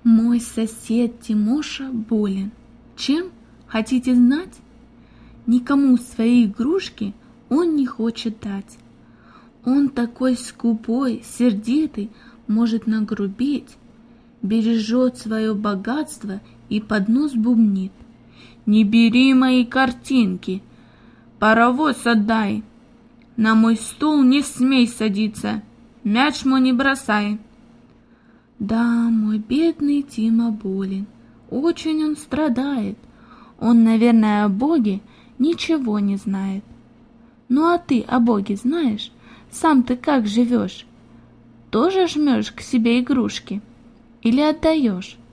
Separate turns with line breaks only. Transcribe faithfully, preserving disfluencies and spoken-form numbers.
Мой сосед Тимоша болен. Чем? Хотите знать? Никому свои игрушки он не хочет дать. Он такой скупой, сердитый, может нагрубить, бережет свое богатство и под нос бубнит: «Не бери мои картинки, паровоз отдай, на мой стул не смей садиться, мяч мой не бросай». Да, мой бедный Тима болен, очень он страдает. Он, наверное, о Боге ничего не знает. Ну а ты о Боге знаешь? Сам ты как живешь? Тоже жмешь к себе игрушки или отдаешь?